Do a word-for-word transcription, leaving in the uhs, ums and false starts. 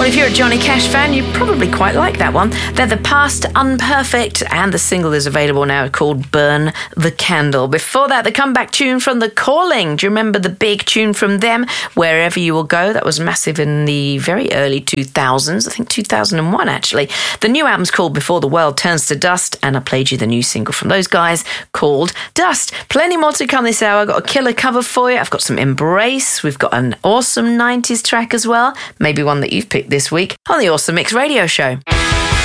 Well, if you're a Johnny Cash fan, you probably quite like that one. They're The Past Unperfect, and the single is available now called Burn the Candle. Before that, the comeback tune from The Calling. Do you remember the big tune from them, Wherever You Will Go? That was massive in the very early two thousands, I think two thousand one actually. The new album's called Before the World Turns to Dust, and I played you the new single from those guys called Dust. Plenty more to come this hour. I've got a killer cover for you. I've got some Embrace. We've got an awesome nineties track as well, maybe one that you've picked this week on the Awesome Mix Radio Show.